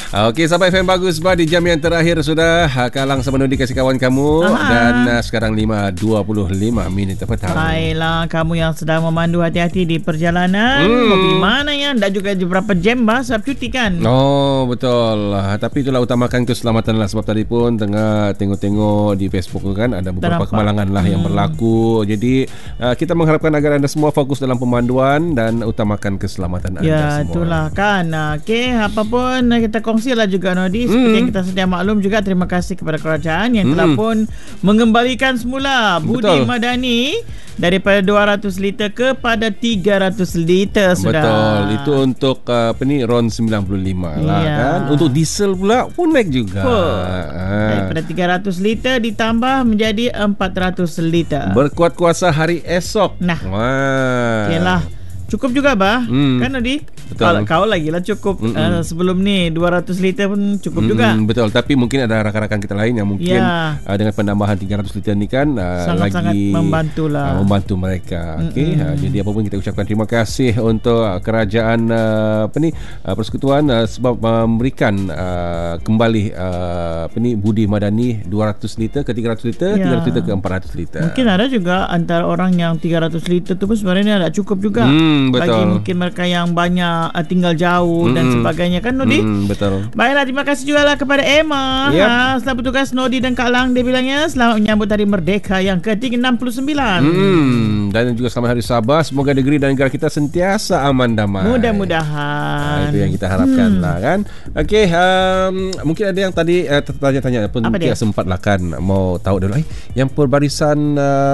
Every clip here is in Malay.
Okey, sahabat FM Bagus Bah, di jam yang terakhir sudah Kalang sama Nudi kasih kawan kamu. Dan sekarang 5.25 petang. Baiklah, kamu yang sedang memandu, hati-hati di perjalanan. Pergi mana ya? Dan juga beberapa jam sebab cuti kan. Oh, betul. Tapi itulah, utamakan keselamatan lah. Sebab tadi pun tengah tengok-tengok di Facebook tu kan, ada beberapa kemalangan lah yang berlaku. Jadi kita mengharapkan agar anda semua fokus dalam pemanduan dan utamakan keselamatan anda semua. Ya, itulah kan. Okey, apapun kita kongsilah juga Nodi. Seperti yang kita sedia maklum juga, terima kasih kepada kerajaan yang telah pun mengembalikan semula Budi Madani daripada 200 liter kepada 300 liter sudah. Betul. Itu untuk RON 95 lah kan. Untuk diesel pula pun naik juga. Daripada 300 liter ditambah menjadi 400 liter. Berkuat kuasa hari esok. Nah. Okeylah. Cukup juga bah. Kan Nadi? Kalau kau lagi lah cukup. Sebelum ni 200 liter pun cukup juga. Betul. Tapi mungkin ada rakan-rakan kita lain yang mungkin dengan penambahan 300 liter ni kan sangat-sangat membantulah. Membantu mereka. Okey. Jadi apa pun kita ucapkan terima kasih untuk kerajaan persekutuan sebab memberikan kembali Budi Madani 200 liter ke 300 liter, 300 liter ke 400 liter. Mungkin ada juga antara orang yang 300 liter tu pun sebenarnya ada cukup juga. Betul. Bagi mungkin mereka yang banyak tinggal jauh dan sebagainya kan Nodi. Betul. Baiklah, terima kasih juga lah kepada Emma. Selamat bertugas Nodi dan Kak Lang. Dia bilangnya selamat menyambut Hari Merdeka yang ke-69. Dan juga selamat Hari Sabah. Semoga negeri dan negara kita sentiasa aman damai. Mudah-mudahan. Itu yang kita harapkan lah kan. Okey, mungkin ada yang tadi tanya-tanya pun tidak sempat lah kan, mau tahu dulu yang perbarisan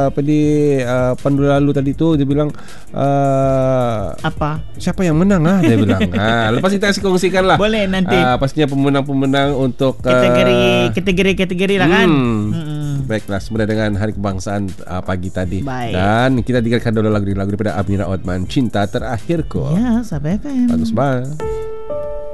pandu lalu tadi tu dia bilang apa? Siapa yang menang dia bilang. Lepas kita kasih kongsikan lah. Boleh nanti. Pastinya pemenang-pemenang untuk kategori lah kan. Baiklah, semula dengan Hari Kebangsaan pagi tadi. Baik. Dan kita dengarkan dulu lagu daripada Amira Othman, Cinta Terakhirku. Ya, Sabah FM. Bagus banget.